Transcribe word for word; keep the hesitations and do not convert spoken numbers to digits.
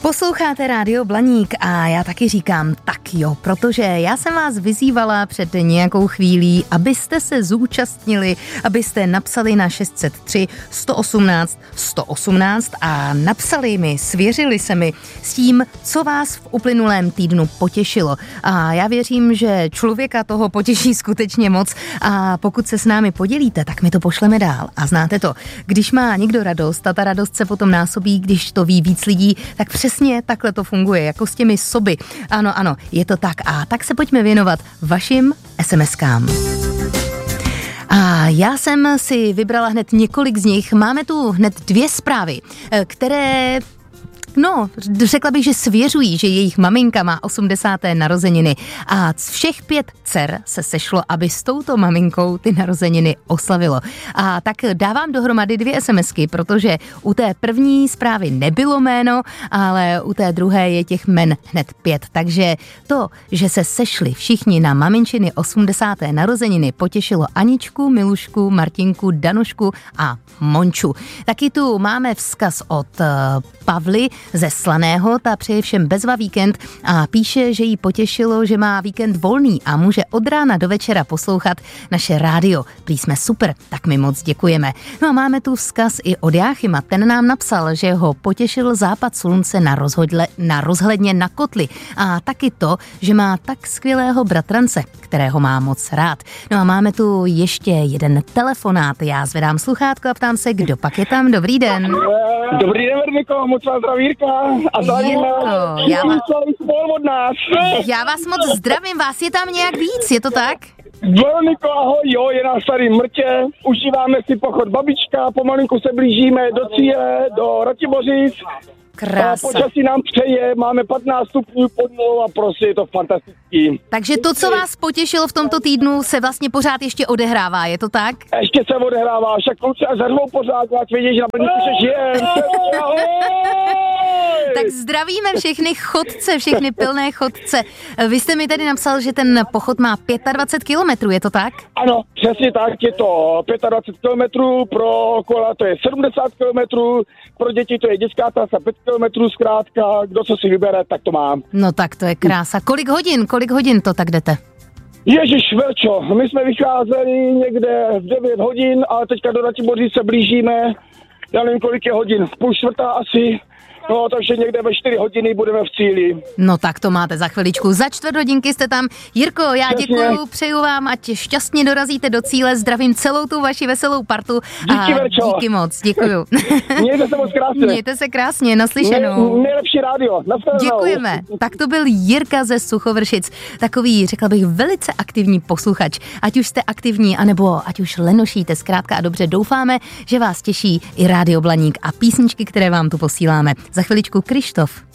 Posloucháte Rádio Blaník a já taky říkám tak jo, protože já jsem vás vyzývala před nějakou chvílí, abyste se zúčastnili, abyste napsali na šest set tři sto osmnáct sto osmnáct a napsali mi, svěřili se mi s tím, co vás v uplynulém týdnu potěšilo. A já věřím, že člověka toho potěší skutečně moc a pokud se s námi podělíte, tak my to pošleme dál. A znáte to, když má někdo radost a ta radost se potom násobí, když to ví víc lidí, tak přesně takhle to funguje, jako s těmi soby. Ano, ano, je to tak. A tak se pojďme věnovat vašim es em eskám. A já jsem si vybrala hned několik z nich. Máme tu hned dvě zprávy, které... No, řekla bych, že svěřují, že jejich maminka má osmdesáté narozeniny a všech pět dcer se sešlo, aby s touto maminkou ty narozeniny oslavilo. A tak dávám dohromady dvě SMSky, protože u té první zprávy nebylo jméno, ale u té druhé je těch jmen hned pět. Takže to, že se sešli všichni na maminčiny osmdesáté narozeniny, potěšilo Aničku, Milušku, Martinku, Danušku a Monču. Taky tu máme vzkaz od uh, Pavly ze Slaného, ta přeje všem bezva víkend a píše, že jí potěšilo, že má víkend volný a může od rána do večera poslouchat naše rádio. Prý jsme super, tak my moc děkujeme. No a máme tu vzkaz i od Jáchyma, ten nám napsal, že ho potěšil západ slunce na, rozhodle, na rozhledně na Kotli a taky to, že má tak skvělého bratrance, kterého má moc rád. No a máme tu ještě jeden telefonát, já zvedám sluchátko a ptám se, kdo pak je tam. Dobrý den. Dobrý den, Verniko, moc vás zdraví Jirka a zdravíme já, vás... od nás. Já vás moc zdravím, vás je tam nějak víc, je to tak? Verniko, ahoj, jo, je nás tady mrtě, užíváme si pochod babička, pomalinku se blížíme do cíle, do Ratibořic. Krása. Počasí nám přeje, máme patnáct stupňů pod nulou a prostě je to fantastický. Takže to, co vás potěšilo v tomto týdnu, se vlastně pořád ještě odehrává, je to tak? Ještě se odehrává, však kluci a zařvou pořád, ať vědí, že na Blaníku se žije. Tak zdravíme všechny chodce, všechny pilné chodce. Vy jste mi tady napsal, že ten pochod má dvacet pět kilometrů, je to tak? Ano, přesně tak, je to dvacet pět kilometrů, pro kola to je sedmdesát kilometrů, pro děti to je dětská trasa pět kilometrů zkrátka, kdo co si vybere, tak to má. No tak to je krása. Kolik hodin, kolik hodin to tak jdete? Ježiš, Verčo, my jsme vycházeli někde v devět hodin a teďka do Ratiboří se blížíme, já nevím kolik je hodin, půl čtvrtá asi. No, takže někde ve čtyři hodiny budeme v cíli. No tak to máte za chviličku. Za čtvrt hodinky jste tam. Jirko, já děkuju, přeju vám, ať šťastně dorazíte do cíle. Zdravím celou tu vaši veselou partu. Díky, a Verčo. Díky moc, děkuju. Mějte se moc krásně. Mějte se krásně, naslyšenou. Nej, nejlepší rádio. Děkujeme. Tak to byl Jirka ze Suchovršic. Takový, řekla bych, velice aktivní posluchač. Ať už jste aktivní, anebo ať už lenošíte, zkrátka a dobře doufáme, že vás těší i Rádio Blaník a písničky, které vám tu posíláme. Za chviličku Krištof.